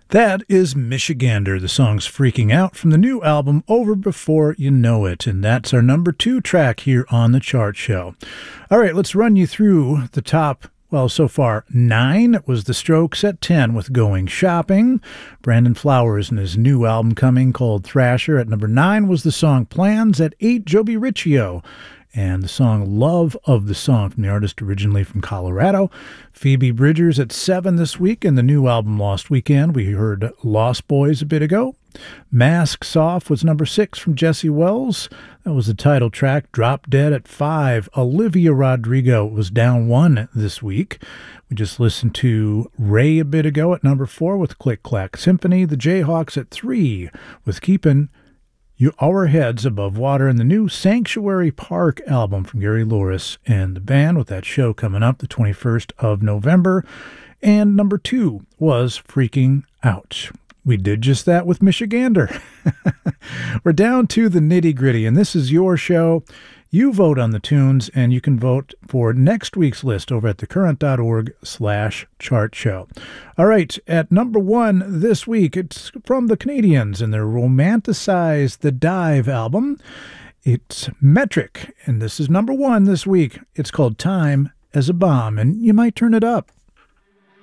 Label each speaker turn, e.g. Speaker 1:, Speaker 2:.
Speaker 1: That is Michigander. The song's Freaking Out from the new album Over Before You Know It. And that's our number 2 track here on the Chart Show. All right, let's run you through the top. Well, so far, 9 was The Strokes at 10 with Going Shopping. Brandon Flowers and his new album coming called Thrasher. At number 9 was the song Plans. At 8, Joby Riccio. And the song Love of the Song from the artist originally from Colorado. Phoebe Bridgers at 7 this week in the new album Lost Weekend. We heard Lost Boys a bit ago. Masks Off was number 6 from Jesse Wells. That was the title track. Drop Dead at 5. Olivia Rodrigo was down 1 this week. We just listened to Ray a bit ago at number 4 with Click Clack Symphony. The Jayhawks at 3 with Keepin' Our Heads Above Water, and the new Sanctuary Park album from Gary Louris and the band, with that show coming up the 21st of November. And number 2 was Freaking Out. We did just that with Michigander. We're down to the nitty-gritty, and this is your show. You vote on the tunes, and you can vote for next week's list over at thecurrent.org/chart show. All right, at number 1 this week, it's from the Canadians and their Romanticize the Dive album. It's Metric, and this is number 1 this week. It's called Time as a Bomb, and you might turn it up.